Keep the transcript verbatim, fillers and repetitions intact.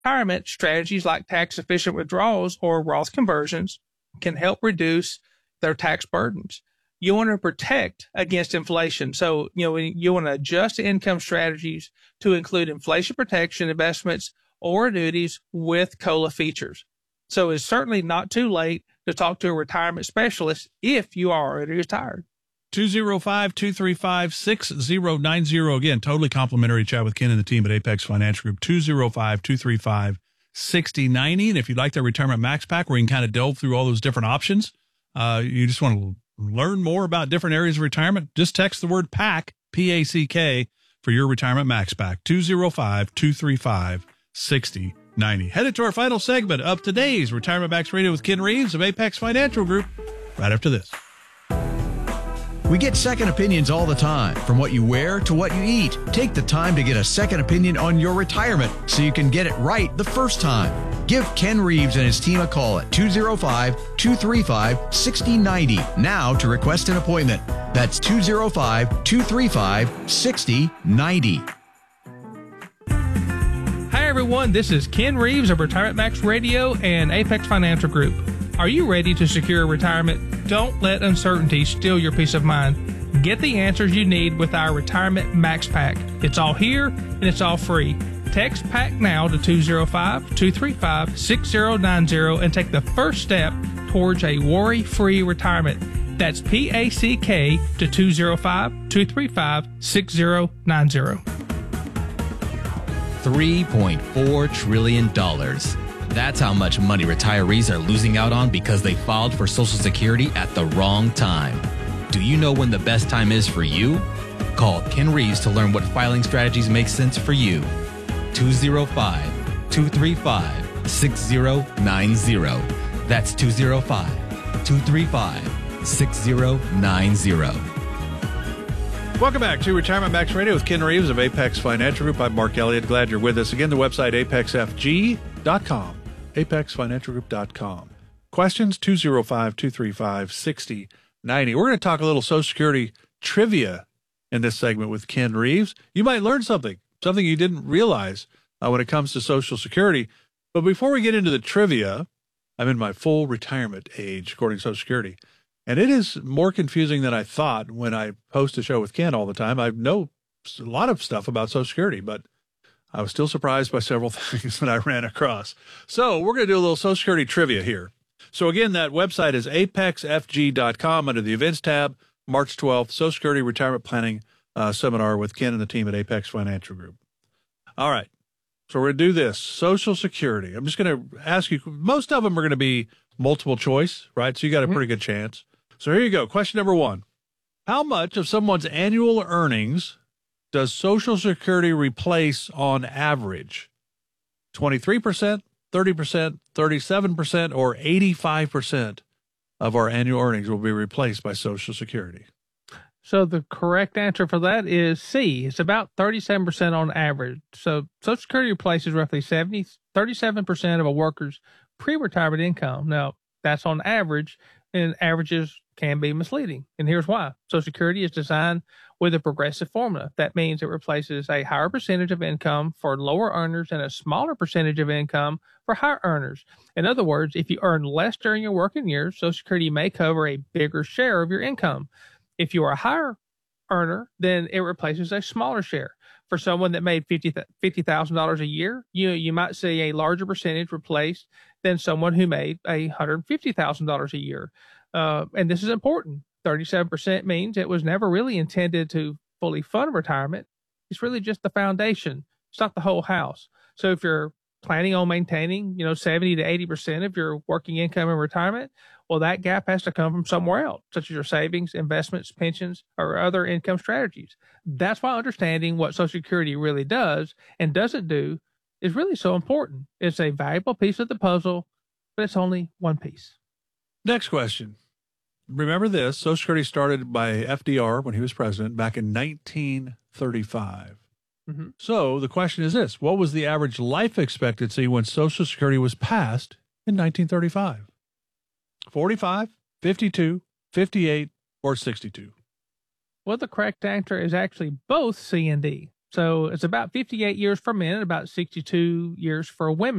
retirement, strategies like tax-efficient withdrawals or Roth conversions can help reduce their tax burdens. You want to protect against inflation. So, you know, you want to adjust income strategies to include inflation protection investments or annuities with COLA features. So it's certainly not too late to talk to a retirement specialist if you are already retired. two oh five, two three five, six oh nine oh. Again, totally complimentary chat with Ken and the team at Apex Financial Group. two oh five, two three five, six oh nine oh. And if you'd like their Retirement Max Pack, where you can kind of delve through all those different options, uh, you just want to learn more about different areas of retirement, just text the word PACK, P A C K, for your Retirement Max Pack. two oh five, two three five, six oh nine oh. Headed to our final segment of today's Retirement Max Radio with Ken Reeves of Apex Financial Group right after this. We get second opinions all the time, from what you wear to what you eat. Take the time to get a second opinion on your retirement so you can get it right the first time. Give Ken Reeves and his team a call at two oh five, two three five, six oh nine oh now to request an appointment. That's two oh five, two three five, six oh nine oh. Hi, everyone. This is Ken Reeves of Retirement Max Radio and Apex Financial Group. Are you ready to secure retirement? Don't let uncertainty steal your peace of mind. Get the answers you need with our Retirement Max Pack. It's all here and it's all free. Text PACK now to two oh five, two three five, six oh nine oh and take the first step towards a worry-free retirement. That's P A C K to two oh five, two three five, six oh nine oh. three point four trillion dollars. That's how much money retirees are losing out on because they filed for Social Security at the wrong time. Do you know when the best time is for you? Call Ken Reeves to learn what filing strategies make sense for you. two oh five, two three five, six oh nine oh. That's two oh five, two three five, six oh nine oh. Welcome back to Retirement Max Radio with Ken Reeves of Apex Financial Group. I'm Mark Elliott. Glad you're with us. Again, the website apex f g dot com. apex financial group dot com. Questions, two oh five, two three five, six oh nine oh. We're going to talk a little Social Security trivia in this segment with Ken Reeves. You might learn something, something you didn't realize uh, when it comes to Social Security. But before we get into the trivia, I'm in my full retirement age, according to Social Security. And it is more confusing than I thought when I host a show with Ken all the time. I know a lot of stuff about Social Security, but I was still surprised by several things that I ran across. So we're going to do a little Social Security trivia here. So again, that website is apex f g dot com under the events tab, March twelfth, Social Security Retirement Planning uh, Seminar with Ken and the team at Apex Financial Group. All right. So we're going to do this. Social Security. I'm just going to ask you, most of them are going to be multiple choice, right? So you got a pretty good chance. So here you go. Question number one. How much of someone's annual earnings does Social Security replace on average? twenty-three percent, thirty percent, thirty-seven percent, or eighty-five percent of our annual earnings will be replaced by Social Security? So the correct answer for that is C. It's about thirty-seven percent on average. So Social Security replaces roughly seventy, thirty-seven percent of a worker's pre-retirement income. Now, that's on average, and averages can be misleading. And here's why. Social Security is designed with a progressive formula. That means it replaces a higher percentage of income for lower earners and a smaller percentage of income for higher earners. In other words, if you earn less during your working years, Social Security may cover a bigger share of your income. If you are a higher earner, then it replaces a smaller share. For someone that made fifty thousand dollars a year, you you might see a larger percentage replaced than someone who made one hundred fifty thousand dollars a year. Uh, and this is important. thirty-seven percent means it was never really intended to fully fund retirement. It's really just the foundation. It's not the whole house. So if you're planning on maintaining, you know, seventy to eighty percent of your working income in retirement, well, that gap has to come from somewhere else, such as your savings, investments, pensions, or other income strategies. That's why understanding what Social Security really does and doesn't do is really so important. It's a valuable piece of the puzzle, but it's only one piece. Next question. Remember this, Social Security started by F D R when he was president back in nineteen thirty-five. Mm-hmm. So the question is this, what was the average life expectancy when Social Security was passed in nineteen thirty-five? forty-five, fifty-two, fifty-eight, or sixty-two? Well, the correct answer is actually both C and D. So it's about fifty-eight years for men and about sixty-two years for women.